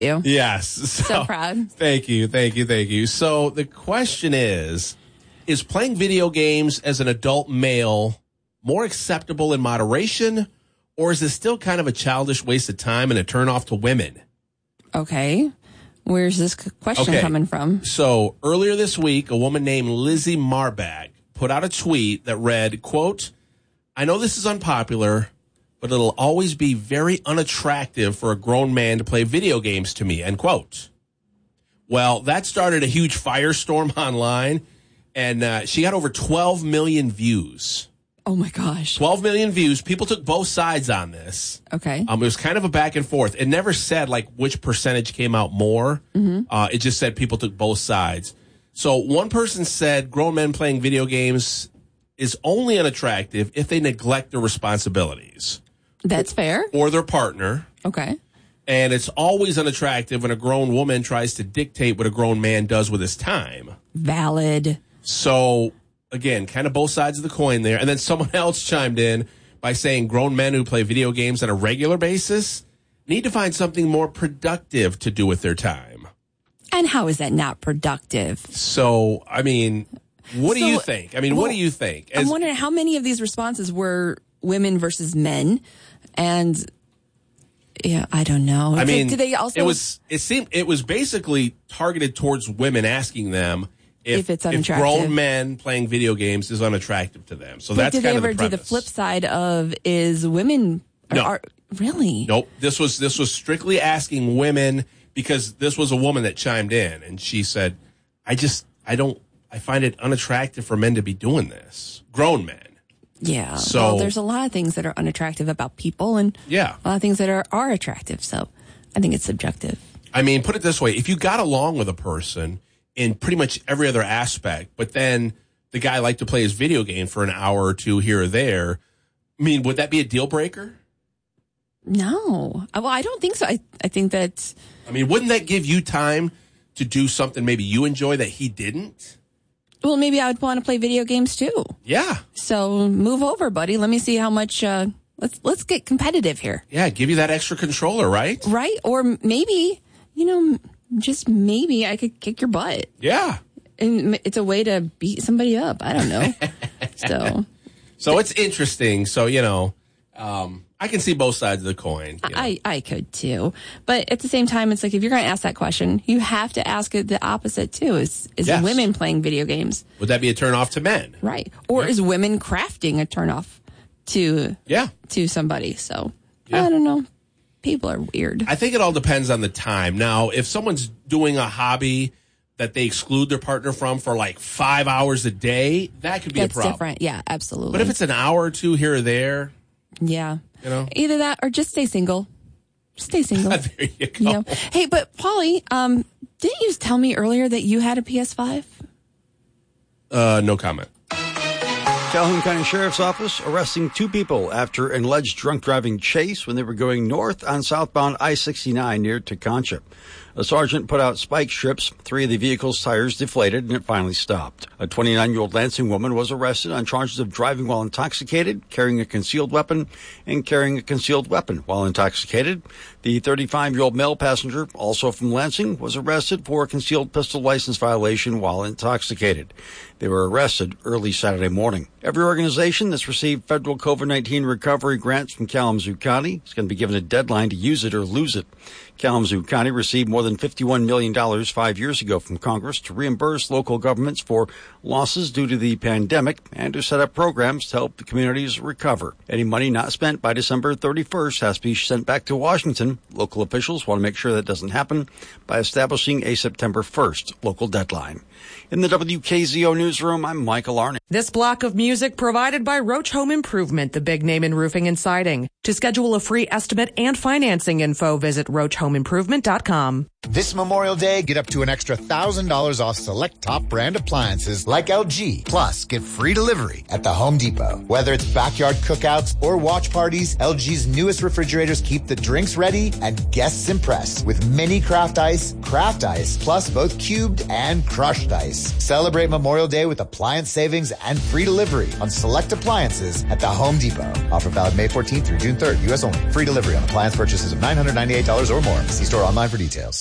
you. Yes. So proud. Thank you. So the question is playing video games as an adult male more acceptable in moderation, or is it still kind of a childish waste of time and a turnoff to women? Okay. Where's this question coming from? So earlier this week, a woman named Lizzie Marbag put out a tweet that read, quote, "I know this is unpopular, but it'll always be very unattractive for a grown man to play video games to me," end quote. Well, that started a huge firestorm online, and she got over 12 million views. Oh, my gosh. 12 million views. People took both sides on this. Okay. It was kind of a back and forth. It never said, like, which percentage came out more. Mm-hmm. It just said people took both sides. So one person said grown men playing video games is only unattractive if they neglect their responsibilities. That's fair. Or their partner. Okay. And it's always unattractive when a grown woman tries to dictate what a grown man does with his time. Valid. So, again, kind of both sides of the coin there. And then someone else chimed in by saying grown men who play video games on a regular basis need to find something more productive to do with their time. And how is that not productive? So, I mean, what do you think? What do you think? I'm wondering how many of these responses were women versus men, and yeah, I don't know. Did they also? It was basically targeted towards women, asking them if it's unattractive. If grown men playing video games is unattractive to them. So that's did kind they of the ever premise. do the flip side of is women? No. Really? Nope. This was strictly asking women, because this was a woman that chimed in, and she said, I find it unattractive for men to be doing this. Grown men. Yeah. So, well, there's a lot of things that are unattractive about people, and a lot of things that are attractive. So I think it's subjective. I mean, put it this way. If you got along with a person in pretty much every other aspect, but then the guy liked to play his video game for an hour or two here or there, I mean, would that be a deal breaker? No. Well, I don't think so. I think that... I mean, wouldn't that give you time to do something maybe you enjoy that he didn't? Well, maybe I would want to play video games too. Yeah. So move over, buddy. Let me see how much... Let's get competitive here. Yeah, give you that extra controller, right? Right. Or maybe, just maybe I could kick your butt. Yeah. And it's a way to beat somebody up. I don't know. So it's interesting. So, I can see both sides of the coin. I could too. But at the same time, it's like if you're going to ask that question, you have to ask it the opposite too. Is yes. women playing video games? Would that be a turnoff to men? Right. Or is women crafting a turnoff to somebody? So I don't know. People are weird. I think it all depends on the time. Now, if someone's doing a hobby that they exclude their partner from for like 5 hours a day, that could be a problem. That's different. Yeah, absolutely. But if it's an hour or two here or there. Yeah. Either that or just stay single. Stay single. There you go. Hey, but Paulie, didn't you tell me earlier that you had a PS5? No comment. Calhoun County Sheriff's Office arresting 2 people after an alleged drunk driving chase when they were going north on southbound I-69 near Teconcha. A sergeant put out spike strips. 3 of the vehicle's tires deflated, and it finally stopped. A 29-year-old Lansing woman was arrested on charges of driving while intoxicated, carrying a concealed weapon, and carrying a concealed weapon while intoxicated. The 35-year-old male passenger, also from Lansing, was arrested for a concealed pistol license violation while intoxicated. They were arrested early Saturday morning. Every organization that's received federal COVID-19 recovery grants from Kalamazoo County is going to be given a deadline to use it or lose it. Kalamazoo County received more than $51 million 5 years ago from Congress to reimburse local governments for losses due to the pandemic and to set up programs to help the communities recover. Any money not spent by December 31st has to be sent back to Washington. Local officials want to make sure that doesn't happen by establishing a September 1st local deadline. In the WKZO newsroom, I'm Michael Arnett. This block of music provided by Roach Home Improvement, the big name in roofing and siding. To schedule a free estimate and financing info, visit roachhomeimprovement.com. This Memorial Day, get up to an extra $1,000 off select top brand appliances like LG. Plus, get free delivery at the Home Depot. Whether it's backyard cookouts or watch parties, LG's newest refrigerators keep the drinks ready and guests impressed with mini craft ice, plus both cubed and crushed ice. Celebrate Memorial Day with appliance savings and free delivery on select appliances at the Home Depot. Offer valid May 14th through June 3rd. U.S. only. Free delivery on appliance purchases of $998 or more. See store online for details.